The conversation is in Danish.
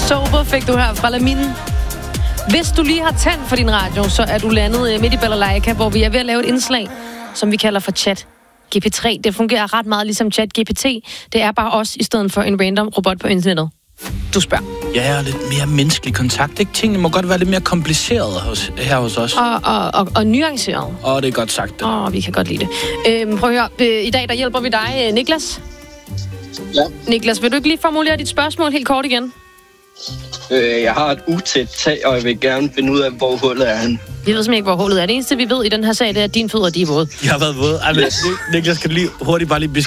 Sober fik du her fra Lamin. Hvis du lige har tændt for din radio, så er du landet midt i Balalaika, hvor vi er ved at lave et indslag, som vi kalder for Chat GPT. Det fungerer ret meget ligesom Chat GPT. Det er bare os i stedet for en random robot på internettet. Du spørger. Ja, og lidt mere menneskelig kontakt, ikke? Tingene må godt være lidt mere komplicerede her hos os. Og nuanceret. Det er godt sagt. Vi kan godt lide det. Prøv at høre. I dag der hjælper vi dig, Niklas. Ja. Niklas, vil du ikke lige formulere dit spørgsmål helt kort igen? Jeg har et utæt tag, og jeg vil gerne finde ud af, hvor hullet er han. Vi ved simpelthen ikke, hvor hullet er. Det eneste, vi ved i den her sag, det er, at dine fødder, de er våde. Jeg har været våde. Ej, men Niklas, kan du lige hurtigt bare lige